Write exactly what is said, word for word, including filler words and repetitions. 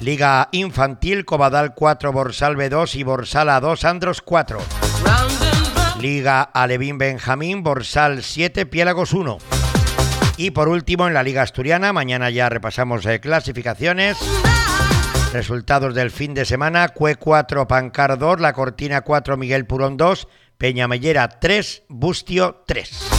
Liga Infantil, Covadal cuatro, Borsalve dos y Borsal A dos, Andros cuatro. Liga Alevín Benjamín, Borsal siete, Piélagos uno. Y por último en la Liga Asturiana, mañana ya repasamos eh, clasificaciones. Resultados del fin de semana: Cue cuatro, Pancar dos, La Cortina cuatro, Miguel Purón dos, Peñamellera tres, Bustio tres.